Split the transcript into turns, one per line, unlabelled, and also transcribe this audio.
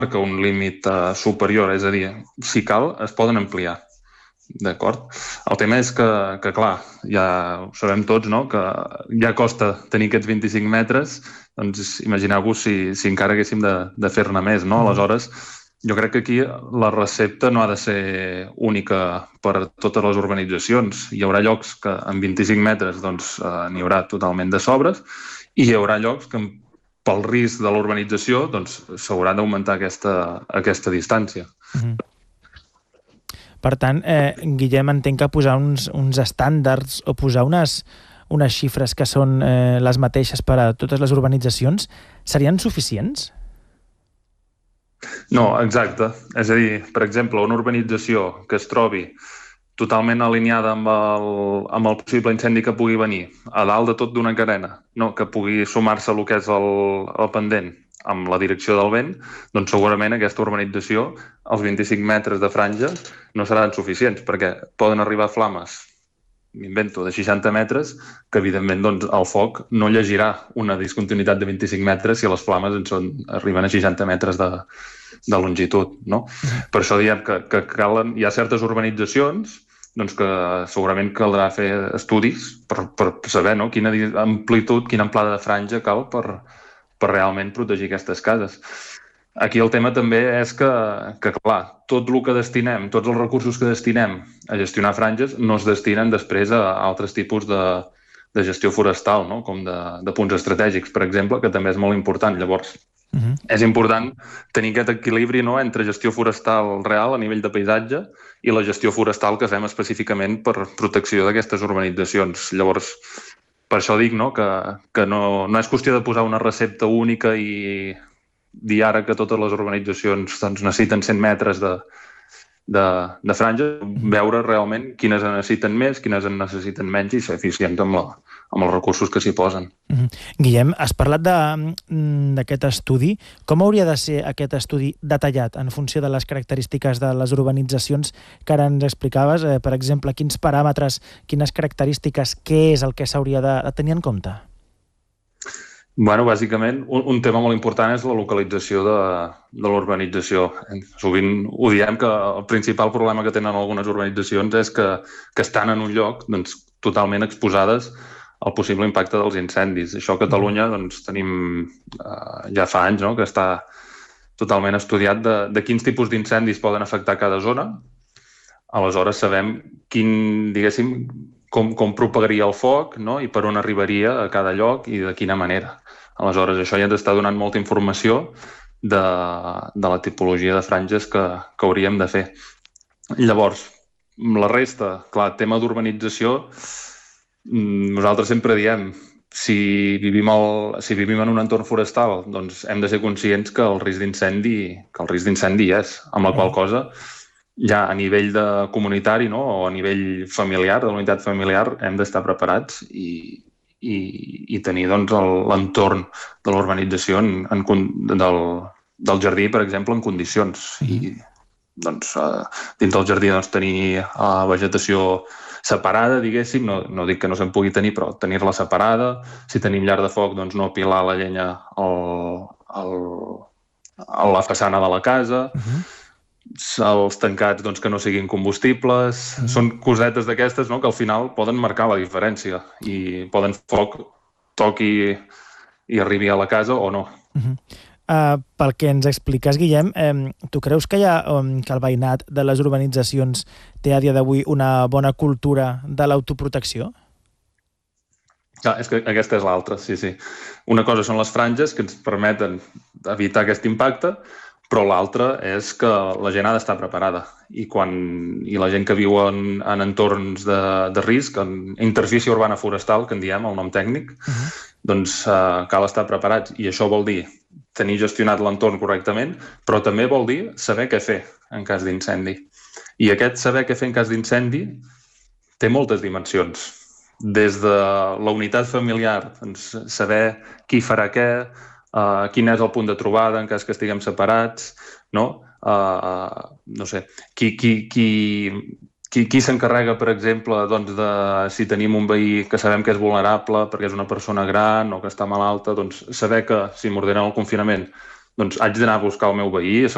marca un límit superior, és a dir, si cal, es poden ampliar. D'acord? El tema és que, clar, ja ho sabem tots, no?, que ja costa tenir aquests 25 metres, doncs imagineu-vos si encara haguéssim de fer-ne més, no? Aleshores, jo crec que aquí la recepta no ha de ser única per totes les urbanitzacions. Hi haurà llocs que amb 25 metres doncs, n'hi haurà totalment de sobres i hi haurà llocs que pel risc de l'urbanització doncs, s'haurà d'augmentar aquesta distància.
Per tant, Guillem, entenc que posar uns estàndards o posar unes xifres que són les mateixes per a totes les urbanitzacions serien suficients?
No, exacte. És a dir, per exemple, una urbanització que es trobi totalment alineada amb el possible incendi que pugui venir a dalt de tot d'una carena, no, que pugui sumar-se a lo que és el pendent amb la direcció del vent, doncs segurament aquesta urbanització, els 25 metres de franja, no seran suficients, perquè poden arribar flames, m'invento, de 60 metres, que evidentment doncs, el foc no llegirà una discontinuïtat de 25 metres si les flames arriben a 60 metres de longitud. No? Per això diem que hi ha certes urbanitzacions doncs que segurament caldrà fer estudis per saber, no?, quina amplitud, quina amplada de franja cal per realment protegir aquestes cases. Aquí el tema també és que, clar, tot el que destinem, tots els recursos que destinem a gestionar franges no es destinen després a altres tipus de gestió forestal, no?, com de punts estratègics, per exemple, que també és molt important. Llavors, és important tenir aquest equilibri, no?, entre gestió forestal real a nivell de paisatge i la gestió forestal que fem específicament per protecció d'aquestes urbanitzacions. Llavors, per això dic, no?, que no és qüestió de posar una recepta única i dir ara que totes les urbanitzacions doncs, necessiten 100 metres de franja, veure realment quines en necessiten més, quines en necessiten menys i ser eficients amb els recursos que s'hi posen.
Guillem, has parlat d'aquest estudi. Com hauria de ser aquest estudi detallat en funció de les característiques de les urbanitzacions que ara ens explicaves? Per exemple, quins paràmetres, quines característiques, què és el que s'hauria de tenir en compte?
Bueno, bàsicament, un tema molt important és la localització de l'urbanització. Sovint ho diem que el principal problema que tenen algunes urbanitzacions és que estan en un lloc doncs, totalment exposades al possible impacte dels incendis. Això a Catalunya doncs, tenim ja fa anys, no?, que està totalment estudiat de quins tipus d'incendis poden afectar cada zona. Aleshores sabem com propagaria el foc, no?, i per on arribaria a cada lloc i de quina manera. Aleshores, això ja ens està donant molta informació de la tipologia de franges que hauríem de fer. Llavors, la resta, clar, tema d'urbanització, nosaltres sempre diem, si vivim en un entorn forestal, doncs hem de ser conscients que el risc d'incendi hi és, amb la qual cosa ja a nivell de comunitari, no?, o a nivell familiar, de la unitat familiar, hem d'estar preparats i tenir doncs, l'entorn de l'urbanització del jardí, per exemple, en condicions. I doncs, dins del jardí doncs, tenir vegetació separada, diguéssim, no dic que no se'n pugui tenir, però tenir-la separada. Si tenim llar de foc, doncs no apilar la llenya a la façana de la casa. Els tancats doncs, que no siguin combustibles. Són cosetes d'aquestes, no?, que al final poden marcar la diferència i poden foc toqui i arribi a la casa o no.
Pel que ens expliques, Guillem, tu creus que el veïnat de les urbanitzacions té a dia d'avui una bona cultura de l'autoprotecció?
És que aquesta és l'altra, sí. Una cosa són les franges que ens permeten evitar aquest impacte, però l'altra és que la gent ha d'estar preparada i la gent que viu en entorns de risc, en interfície urbana forestal, que en diem el nom tècnic, doncs cal estar preparats i això vol dir tenir gestionat l'entorn correctament, però també vol dir saber què fer en cas d'incendi. I aquest saber què fer en cas d'incendi té moltes dimensions. Des de la unitat familiar, doncs, saber qui farà què, quin és el punt de trobada en cas que estiguem separats, no? No sé, qui s'encarrega, per exemple, doncs, de si tenim un veí que sabem que és vulnerable perquè és una persona gran o que està malalta, doncs saber que si m'ordenen el confinament doncs haig d'anar a buscar el meu veí,